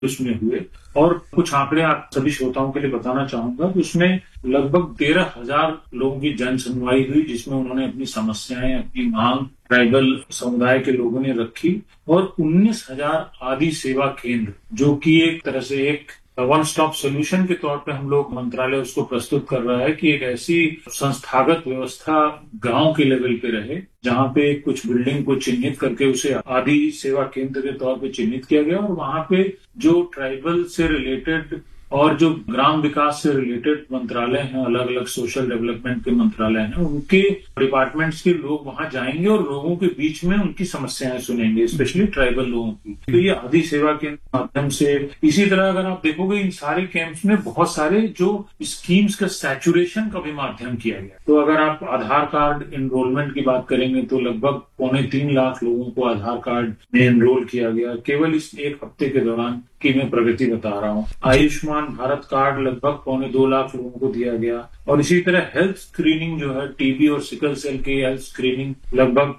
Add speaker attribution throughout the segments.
Speaker 1: उसमें हुए। और कुछ आंकड़े आप सभी श्रोताओं के लिए बताना चाहूंगा कि उसमें लगभग 13,000 लोगों की जन सुनवाई हुई, जिसमें उन्होंने अपनी समस्याएं, अपनी मांग ट्राइबल समुदाय के लोगों ने रखी। और 19,000 आदि सेवा केंद्र, जो कि एक तरह से एक वन स्टॉप सोल्यूशन के तौर पे हम लोग मंत्रालय उसको प्रस्तुत कर रहा है कि एक ऐसी संस्थागत व्यवस्था गांव के लेवल पे रहे, जहां पे कुछ बिल्डिंग को चिन्हित करके उसे आदि सेवा केंद्र के तौर पे चिन्हित किया गया, और वहां पे जो ट्राइबल से रिलेटेड और जो ग्राम विकास से रिलेटेड मंत्रालय हैं, अलग अलग सोशल डेवलपमेंट के मंत्रालय हैं, उनके डिपार्टमेंट्स के लोग वहां जाएंगे और लोगों के बीच में उनकी समस्याएं सुनेंगे, स्पेशली ट्राइबल लोगों की। तो ये आदि सेवा के माध्यम से, इसी तरह अगर आप देखोगे इन सारे कैंप्स में बहुत सारे जो स्कीम्स का सैचुरेशन का भी माध्यम किया गया। तो अगर आप आधार कार्ड एनरोलमेंट की बात करेंगे तो लगभग 2.25 लाख लोगों को आधार कार्ड में एनरोल किया गया केवल इस एक हफ्ते के दौरान की मैं प्रगति बता रहा हूँ। आयुष्मान भारत कार्ड लगभग 2.25 लाख लोगों को दिया गया। और इसी तरह हेल्थ स्क्रीनिंग जो है, टीबी और सिकल सेल की हेल्थ स्क्रीनिंग लगभग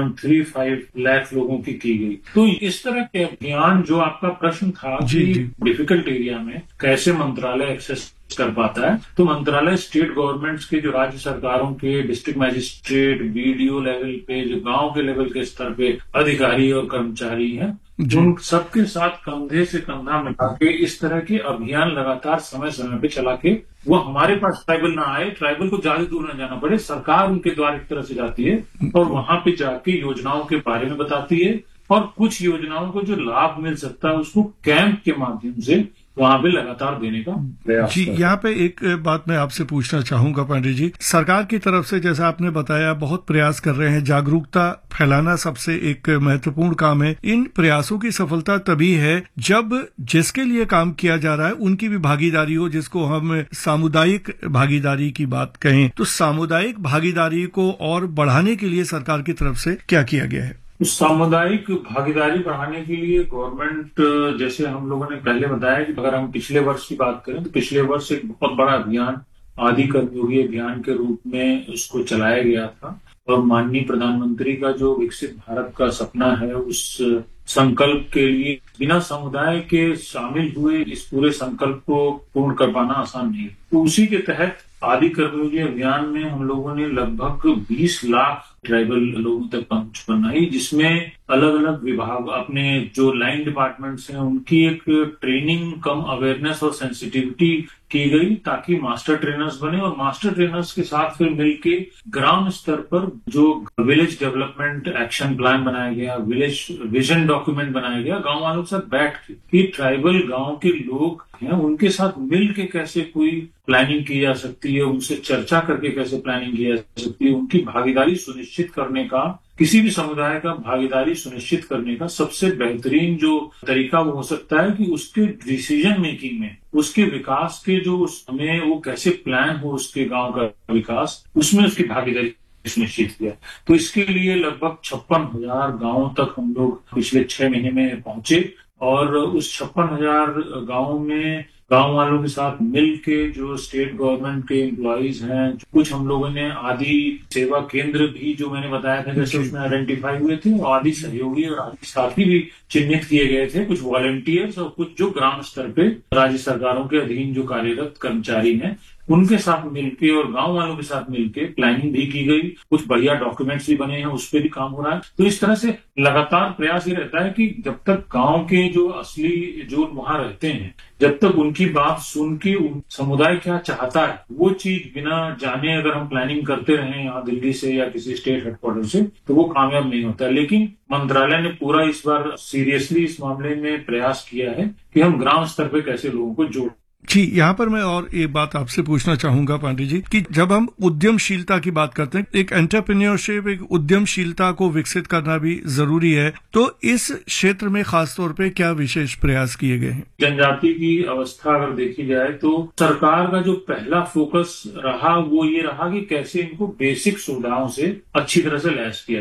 Speaker 1: 1.35 लाख लोगों की गई। तो इस तरह के अभियान, जो आपका प्रश्न था कि डिफिकल्ट एरिया में कैसे मंत्रालय एक्सेस कर पाता है, तो मंत्रालय स्टेट गवर्नमेंट्स के, जो राज्य सरकारों के डिस्ट्रिक्ट मजिस्ट्रेट, बीडीओ लेवल पे, जो गांव के लेवल के स्तर पे अधिकारी और कर्मचारी हैं, उन सबके साथ कंधे से कंधा मिला के इस तरह के अभियान लगातार समय समय पे चला के वो हमारे पास ट्राइबल ना आए, ट्राइबल को ज्यादा दूर न जाना पड़े, सरकार उनके द्वार एक तरह से जाती है और वहां पे जाके योजनाओं के बारे में बताती है, और कुछ योजनाओं को जो लाभ मिल सकता है उसको कैंप के माध्यम से वहां पे लगातार देने का प्रयास
Speaker 2: जी। यहाँ पे एक बात मैं आपसे पूछना चाहूंगा पांडे जी, सरकार की तरफ से जैसा आपने बताया बहुत प्रयास कर रहे हैं, जागरूकता फैलाना सबसे एक महत्वपूर्ण काम है। इन प्रयासों की सफलता तभी है जब जिसके लिए काम किया जा रहा है उनकी भी भागीदारी हो, जिसको हम सामुदायिक भागीदारी की बात कहें। तो सामुदायिक भागीदारी को और बढ़ाने के लिए सरकार की तरफ से क्या किया गया है?
Speaker 1: सामुदायिक भागीदारी बढ़ाने के लिए गवर्नमेंट, जैसे हम लोगों ने पहले बताया कि अगर हम पिछले वर्ष की बात करें तो पिछले वर्ष एक बहुत बड़ा अभियान आदि कर्मयोगी अभियान के रूप में उसको चलाया गया था। और माननीय प्रधानमंत्री का जो विकसित भारत का सपना है, उस संकल्प के लिए बिना समुदाय के शामिल हुए इस पूरे संकल्प को पूर्ण कर पाना आसान नहीं। तो उसी के तहत आदि कर्मयोगी अभियान में हम लोगों ने लगभग 20 लाख ट्राइबल लोगों तक पहुंच बनाई, जिसमें अलग अलग विभाग, अपने जो लाइन डिपार्टमेंट्स हैं, उनकी एक ट्रेनिंग कम अवेयरनेस और सेंसिटिविटी की गई, ताकि मास्टर ट्रेनर्स बने। और मास्टर ट्रेनर्स के साथ फिर मिलके ग्राम स्तर पर जो विलेज डेवलपमेंट एक्शन प्लान बनाया गया, विलेज विजन डॉक्यूमेंट बनाया गया, गांव वालों के साथ बैठ के कि ट्राइबल गांव के लोग हैं उनके साथ मिल के कैसे कोई प्लानिंग की जा सकती है, उनसे चर्चा करके कैसे प्लानिंग की जा सकती है, उनकी भागीदारी सुनिश्चित करने का, किसी भी समुदाय का भागीदारी सुनिश्चित करने का सबसे बेहतरीन जो तरीका वो हो सकता है कि उसके डिसीजन मेकिंग में, उसके विकास के जो हमें वो कैसे प्लान हो उसके गांव का विकास, उसमें उसकी भागीदारी सुनिश्चित किया। तो इसके लिए लगभग 56,000 गांवों तक हम लोग पिछले 6 महीने में पहुंचे, और उस 56,000 गांवों में गांव वालों के साथ मिलके जो स्टेट गवर्नमेंट के एम्प्लॉइज हैं, कुछ हम लोगों ने आदि सेवा केंद्र भी, जो मैंने बताया था जैसे, उसमें आइडेंटिफाई हुए थे, और आदि सहयोगी और आदि साथी भी चिन्हित किए गए थे, कुछ वॉलंटियर्स और कुछ जो ग्राम स्तर पे राज्य सरकारों के अधीन जो कार्यरत कर्मचारी हैं, उनके साथ मिलके और गांव वालों के साथ मिलके प्लानिंग भी की गई, कुछ बढ़िया डॉक्यूमेंट्स भी बने हैं, उस पर भी काम हो रहा है। तो इस तरह से लगातार प्रयास ये रहता है कि जब तक गांव के जो असली जो वहां रहते हैं, जब तक उनकी बात सुन के समुदाय क्या चाहता है वो चीज बिना जाने अगर हम प्लानिंग करते रहे यहाँ दिल्ली से या किसी स्टेट हेडक्वार्टर से, तो वो कामयाब नहीं होता। लेकिन मंत्रालय ने पूरा इस बार सीरियसली इस मामले में प्रयास किया है कि हम ग्राम स्तर पे कैसे लोगों को जोड़।
Speaker 2: जी, यहाँ पर मैं और एक बात आपसे पूछना चाहूंगा पांडे जी, कि जब हम उद्यमशीलता की बात करते हैं, एक एंटरप्रेन्योरशिप, एक उद्यमशीलता को विकसित करना भी जरूरी है, तो इस क्षेत्र में खासतौर पे क्या विशेष प्रयास किए गए हैं?
Speaker 1: जनजाति की अवस्था अगर देखी जाए तो सरकार का जो पहला फोकस रहा वो ये रहा कि कैसे इनको बेसिक सुविधाओं से अच्छी तरह से लैस किया जाए।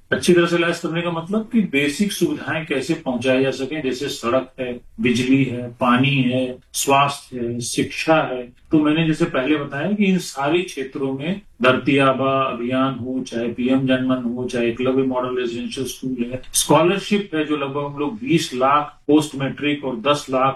Speaker 1: अच्छी तरह से लैस करने का मतलब कि बेसिक सुविधाएं कैसे पहुंचाई जा सके, जैसे सड़क है, बिजली है, पानी है, स्वास्थ्य है, शिक्षा है। तो मैंने जैसे पहले बताया कि इन सारी क्षेत्रों में धरती आबा अभियान हो, चाहे पीएम जनमन हो, चाहे एकलव्य मॉडल रेजिडेंशियल स्कूल है, स्कॉलरशिप है जो लगभग हम लोग 20 लाख पोस्ट मैट्रिक और 10 लाख